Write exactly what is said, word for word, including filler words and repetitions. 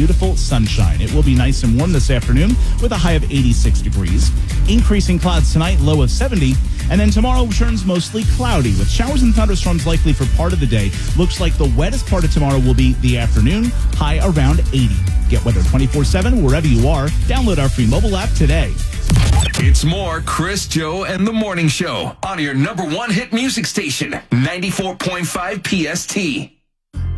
beautiful sunshine. It will be nice and warm this afternoon with a high of eighty-six degrees. Increasing clouds tonight, low of seventy. And then tomorrow turns mostly cloudy with showers and thunderstorms likely for part of the day. Looks like the wettest part of tomorrow will be the afternoon, high around eighty. Get weather twenty-four seven wherever you are. Download our free mobile app today. It's more Chris, Joe, and the Morning Show on your number one hit music station, ninety-four point five P S T.